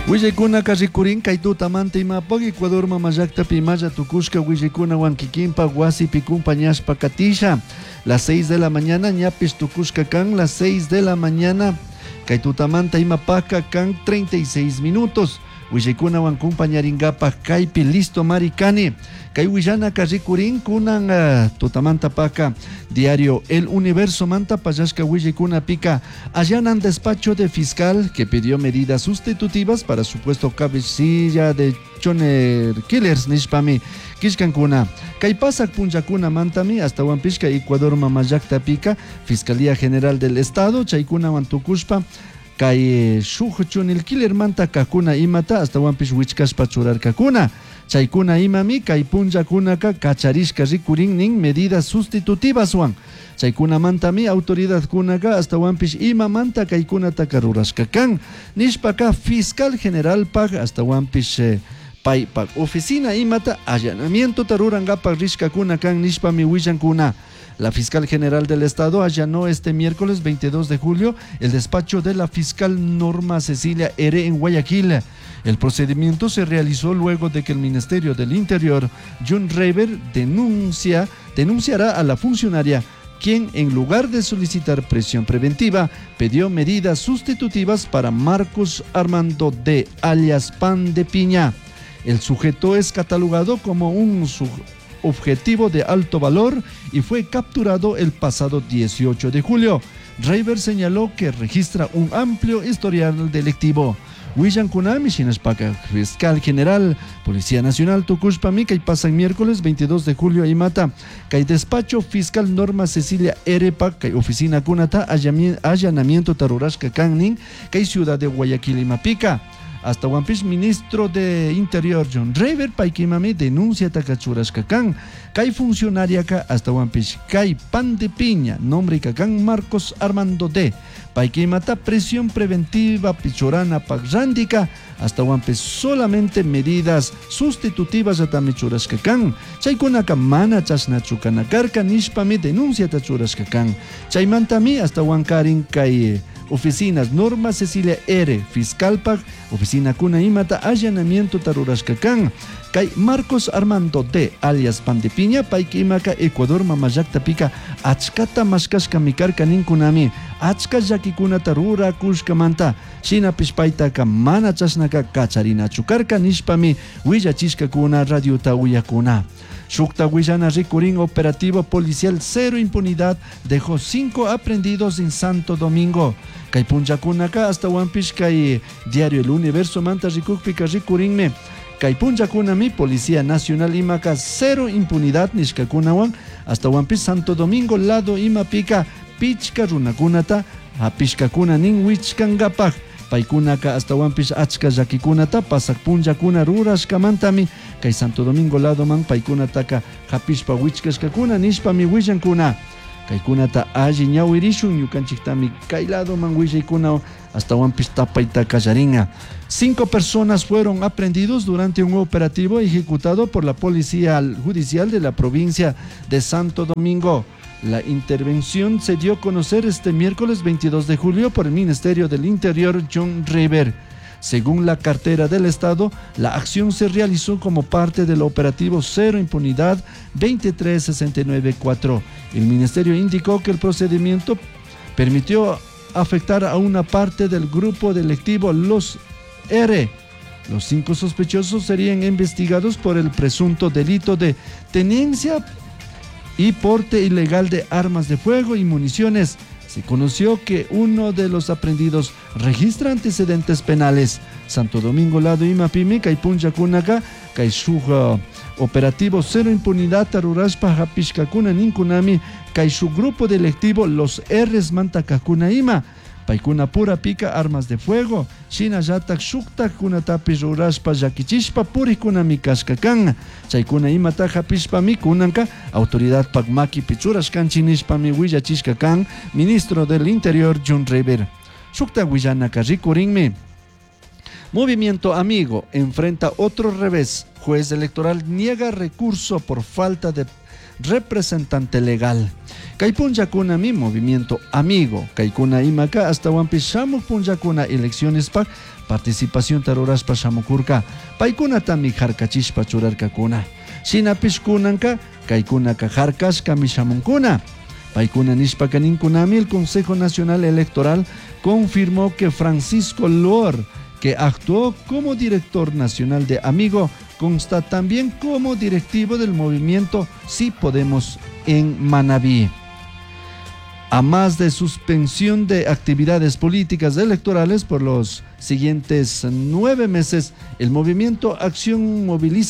Willaykuna karrikurin kay tutamanta imapaq Ecuador mamayllaktapi malla tukushka willaykuna wankikinpa wasipi kumpañashpa katisha. Las 6 de la mañana ñapish tukushka kan las 6 de la mañana kay tutamanta imapaqqa kan 36 minutos. Willaykuna wan kumpañaringapaq kaypi listo maricani. Kay willana karrikurin kunan tutamanta paqa diario El Universo manta pallashka willaykuna pika allanan despacho de fiscal que pidió medidas sustitutivas para supuesto cabecilla de choner killers nishpami kishkankuna. Kay pasak punchakuna mantami hasta wampishka Ecuador mamayllakta pika Fiscalía General del Estado chaykuna wan tukushpa kay shuk chunil killer manta kakuna imata hasta wampish wichkashpa churar kakuna. Chaykuna imami kay punllakunaka kacharishka rikurin nin medidas sustitutivas wan. Chaykuna mantami autoridad kunaka hasta wampish ima manta kaykunata karurashka kan. Nishpaka Fiscal General pag hasta wampish pay pag oficina imata allanamiento tarurangapak rishkakuna kan nishpami willankuna. La Fiscal General del Estado allanó este miércoles 22 de julio el despacho de la fiscal Norma Cecilia R. en Guayaquil. El procedimiento se realizó luego de que el Ministerio del Interior, John Reiber, denunciará a la funcionaria, quien en lugar de solicitar prisión preventiva, pidió medidas sustitutivas para Marcos Armando D., alias Pan de Piña. El sujeto es catalogado como un objetivo de alto valor y fue capturado el pasado 18 de julio. Reiber señaló que registra un amplio historial delictivo. William Kunami, Shinashpaka, Fiscal General, Policía Nacional, Tucushpami, que pasan miércoles 22 de julio y mata, que despacho Fiscal Norma Cecilia Erepa, que oficina Kunata, allanamiento Tarurashka Kannin, que ciudad de Guayaquil y Mapica. Hasta Wampish, ministro de Interior John Reiber Paikimami denuncia Takachurashka Kan, Kai funcionaria ka hasta Wampish, Kai Pan de Piña, nombre Kakan Marcos Armando D. Paikimata presión preventiva pichorana pagrándica hasta Wampish solamente medidas sustitutivas a Tamichurashka Kan. Chaykunaka mana chasnachukanakarka nishpami denuncia Tachurashka Kan. Chaymantami hasta Wankarin Kai oficinas Norma Cecilia R. Fiscal Pag, oficina Kuna Imata, allanamiento Tarurashka Kan. Kay Marcos Armando D. alias Pan de Piña, Paiki Imaka, Ecuador mamayakta pika, achkata mashkashka mikarka ninkunami, achka yakikuna tarura kushka manta, shina pishpaita ka mana chasnaka kacharina chukarka nishpami, willachishka kuna radio tawiyakuna. Shukta Guillana Ricurín, operativo policial cero impunidad, dejó 5 aprendidos en Santo Domingo. Kay punchakunaka hasta Wampish kay diario El Universo manta rikukpika Ricurinme. Kay punchakunami Policía Nacional imaka cero impunidad nishkakunawan hasta Wampish Santo Domingo lado imapika pichka runakunata apishkakuna nin wichkangapaj. Paikunaka hasta Wampish achka yakikunata pasak punchakuna rurashkamantami kay Santo Domingo lado man paikunataka hapishpa wichkashkakuna nishpami willankuna kaykunata alli ñawirishun ñukanchiktami kay lado man willaykuna hasta Wampish tapayta kallaringa. 5 personas fueron aprendidos durante un operativo ejecutado por la Policía Judicial de la provincia de Santo Domingo. La intervención se dio a conocer este miércoles 22 de julio por el Ministerio del Interior John Reiber. Según la cartera del Estado, la acción se realizó como parte del operativo Cero Impunidad 23694. El Ministerio indicó que el procedimiento permitió afectar a una parte del grupo delictivo Los R. Los 5 sospechosos serían investigados por el presunto delito de tenencia y porte ilegal de armas de fuego y municiones. Se conoció que uno de los aprendidos registra antecedentes penales. Santo Domingo lado imapimi kay punchakunaka kay shuk operativo cero impunidad tarurashpa hapishkakuna ninkunami kay su grupo delictivo Los R's mantakakuna ima. Paikuna pura pica armas de fuego, shina yatak shuktak kunatapi rurashpa yakichishpa purikunami kashkakan. Chaykuna imata hapishpami kunanka autoridad pagmaki pichurashkanchi nishpami willachishkakan ministro del Interior John Reiber. Shukta willanaka rikurinmi. Movimiento Amigo enfrenta otro revés. Juez electoral niega recurso por falta de representante legal. Kay punllakuna mi movimiento amigo, kaykuna imaka hasta wampish shamuk punllakuna elecciones pa participación tarurashpa shamukurka, paykunatami harkachishpa churarkakuna. Shinapish kunanka, kaykunaka harkashkami shamunkuna. Paykuna nishpa kaninkunami, el Consejo Nacional Electoral confirmó que Francisco Lor, que actuó como director nacional de Amigo, consta también como directivo del movimiento Sí Podemos en Manabí. A más de suspensión de actividades políticas electorales por los siguientes 9 meses, el movimiento Acción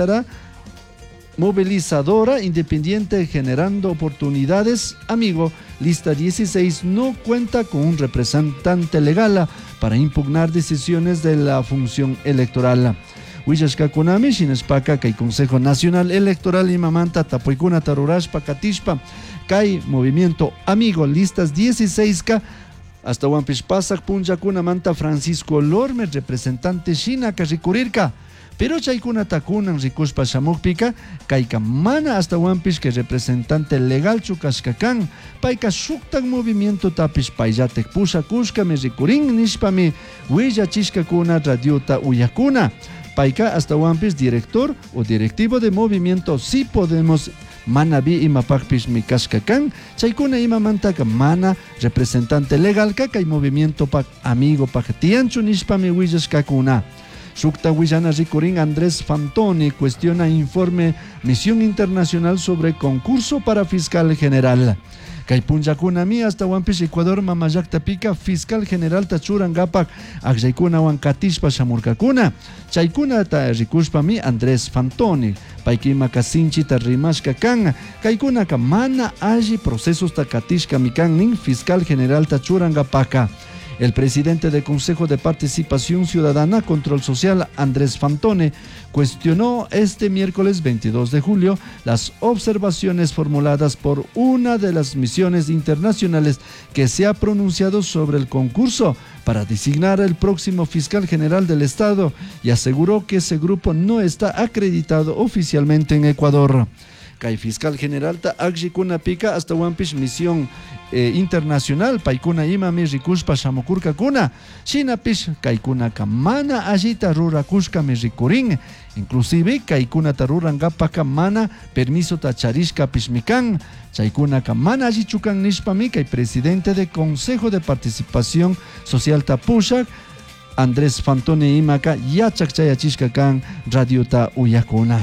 Movilizadora Independiente Generando Oportunidades, Amigo, lista 16, no cuenta con un representante legal para impugnar decisiones de la función electoral. Huillashka kunami, shinashpaka, kay Consejo Nacional Electoral imamanta tapuykuna tarurashpa katishpa, kay Movimiento Amigo, listas 16 hasta wampish pasak punchakuna manta Francisco Lorme, representante shina karikurirka. Pero chaykuna takunan rikushpa shamukpika, kayka mana hasta wampish que representante legal chukashkakan, payka shuktak movimiento tapish payllatek pushakushka me rikurin nishpami willachishkakuna radiota uyakuna. Payka hasta wampish director o directivo de movimiento Sí Podemos Manabí imapakpish mi kashkakan, chaykuna imamantaka mana representante legal kay movimiento pak amigo pak tianchu nishpami willashkakuna. Shukta Willana Rikurin Andrés Fantoni cuestiona informe Misión Internacional sobre concurso para fiscal general. Kay punllakunami hasta wampish Ecuador mamayakta pika fiscal general tachurangapak akllaykuna wankatishpa shamurkakuna. Chaykuna ta rikushpami Andrés Fantoni. Paykima kasinchita rimashka kan. Kaykunaka mana alli procesos takatishka mikan nin fiscal general tachurangapaka. El presidente del Consejo de Participación Ciudadana Control Social, Andrés Fantone, cuestionó este miércoles 22 de julio las observaciones formuladas por una de las misiones internacionales que se ha pronunciado sobre el concurso para designar el próximo fiscal general del Estado y aseguró que ese grupo no está acreditado oficialmente en Ecuador. Kay fiscal general ta akjikuna pika hasta wampish misión internacional paykuna imami rikushpa shamukurkakuna shinapish kaykuna mana allita rurakushka mi rikurin inclusive kaykuna tarurangapaka mana permiso ta charishka pishmikan chaykuna mana allichukan nishpami kay presidente de Consejo de Participación Social tapushak Andrés Fantone imaka yachak chayachishka kan radiota uyakuna.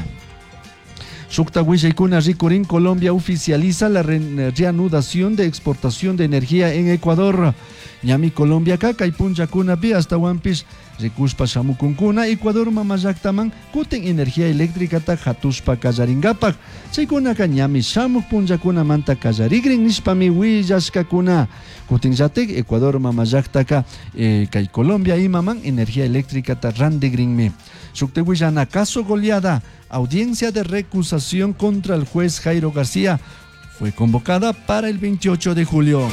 Shukta Huillaykuna Rikurin, Colombia oficializa la reanudación de exportación de energía en Ecuador. Ñami Colombia kay punllakuna pi hasta wampish rikushpa shamukunkuna Ecuador mamayaktaman kuten energía eléctrica ta hatushpa kallaringapak. Chaykunaka ñami shamuk punllakuna manta kallarigrin nishpami willashkakuna. Kutin yatek Ecuador mamayaktaka kay Colombia imaman energía eléctrica ta randigrinmi. Shukte Huillana caso goleada. Audiencia de recusación contra el juez Jairo García fue convocada para el 28 de julio.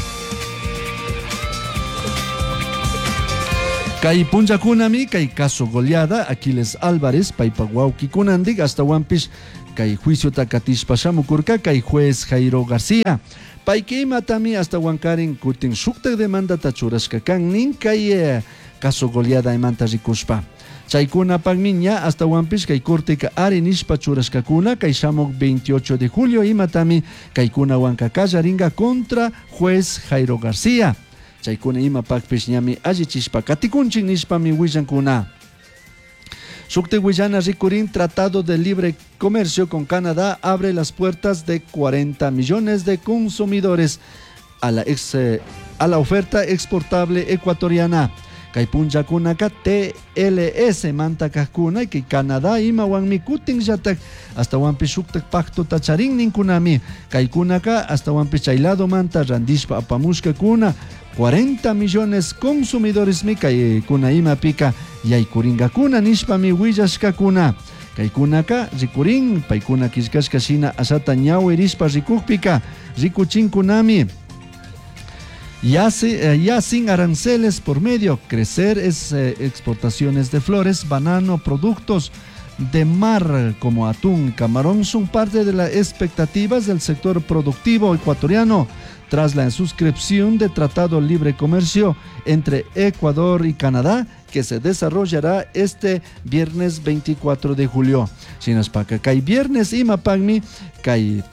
Kay punllakunami kay caso goleada Aquiles Álvarez paypaguauki kunandik hasta wampish kay juicio takatishpa shamukurka kay juez Jairo García. Paykimatami hasta wankarin kutin shukta demanda tachurashkakan nin kay caso goleada imanta rikushpa. Chaykuna pagmiña hasta wampish kay corte ka ari nishpa churashkakuna kay shamok 28 de julio imatami kaykuna wanka kallaringa contra juez Jairo García. Chaykuna ima pakpish ñami allichishpa katikunchik nishpami willankuna. Shukte Huillana Rikurin, Tratado de Libre Comercio con Canadá abre las puertas de 40 millones de consumidores a la oferta exportable ecuatoriana. Kay punllakunaka TLS manta kakuna y que Canadá ima wanmi kutin yatak hasta wampi shuktak pacto tacharin ninkunami kaykunaka hasta wampi chaylado manta randishpa apamushka kuna 40 millones consumidores mi kay kuna ima pika yaykuringa kuna nishpa mi willashka kuna kaykunaka rikurin paykuna kishkashka shina asata ñawirishpa rikukpika rikuchinkunami. Ya sin aranceles por medio, crecer es exportaciones de flores, banano, productos de mar como atún y camarón son parte de las expectativas del sector productivo ecuatoriano tras la suscripción de Tratado de Libre Comercio entre Ecuador y Canadá, que se desarrollará este viernes 24 de julio. Sinaspaca, Kai viernes y mapagmi, Kai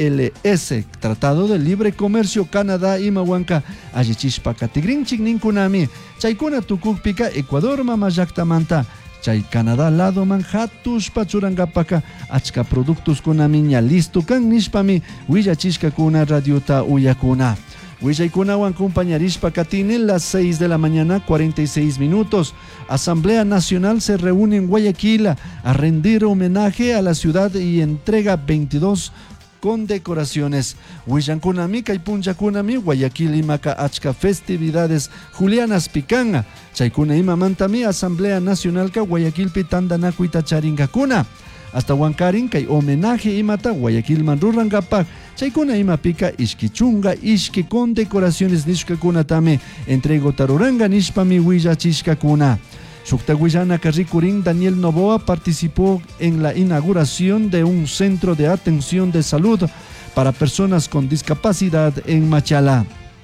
TLS, Tratado de Libre Comercio Canadá y Mahuanca, Ayichishpaca, Tigrin Chignin Kunami, Chaikuna Tukukpika, Ecuador Mamayaktamanta, Chay Canadá lado manjatus pachurangapaka achka productos kunami ña listo kan nishpami willachishka kuna radiota uyakuna. Willaykunawan compañarishpa katine las 6 de la mañana 46 minutos. Asamblea Nacional se reúne en Guayaquil a rendir homenaje a la ciudad y entrega 22 condecoraciones. Huillankunami, Kaipunchakunami, Guayaquil Imaka achka festividades julianas pikanga. Chaykuna imamantami Asamblea Nacional ka Guayaquil pitandanakuita charingakuna. Hasta Huancarin kay homenaje imata Guayaquil manrurangapak. Chaykuna imapika ishkichunga ishki condecoraciones nishkakuna tame entrego taruranga nishpami huillachishkakuna. Shuktahuillana Carricurín Daniel Noboa participó en la inauguración de un centro de atención de salud para personas con discapacidad en Machala.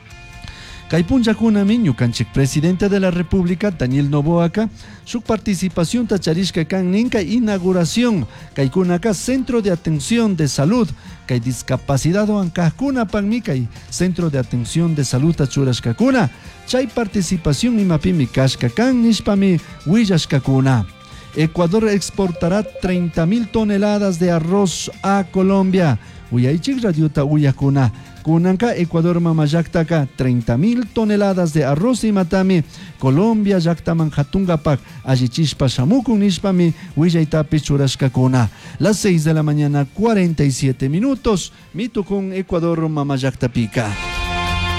Kaipunchakunami ñukanchik presidente de la República Daniel Noboaca su participación tacharishka kan ninka inauguración kaikunaka centro de atención de salud kai discapacidad ankakuna panmi kai centro de atención de salud tachurashkakuna chay participación imapimi kashka kan nishpami willashkakuna. Ecuador exportará 30.000 toneladas de arroz a Colombia. Uyaychik radiota uyakuna. Kunanka Ecuador mamayaktaka 30.000 toneladas de arroz y matami Colombia yaktaman hatungapak allichishpa shamukun nishpami willaytapi churashkakuna. Las 6 de la mañana 47 minutos. Mitukun Ecuador mamayaktapika.